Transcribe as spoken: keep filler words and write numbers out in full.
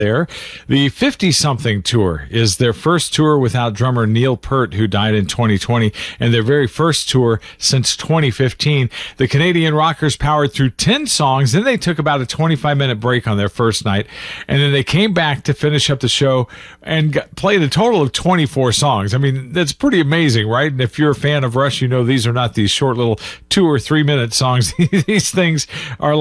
there. The fifty-something tour is their first tour without drummer Neil Peart, who died in twenty twenty, and their very first tour since twenty fifteen. The Canadian rockers powered through ten songs, then they took about a twenty-five minute break on their first night, and then they came back to finish up the show and got, played a total of twenty-four songs. I mean, that's pretty amazing, right? And if you're a fan of Rush, you know these are not these short little two or three minute songs. These things are